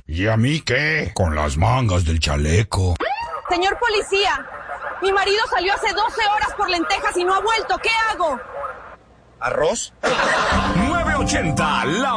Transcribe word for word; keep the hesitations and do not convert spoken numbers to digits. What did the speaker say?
¿Y a mí qué? Con las mangas del chaleco. Señor policía, mi marido salió hace doce horas por lentejas y no ha vuelto. ¿Qué hago? ¿Arroz? nueve ochenta, la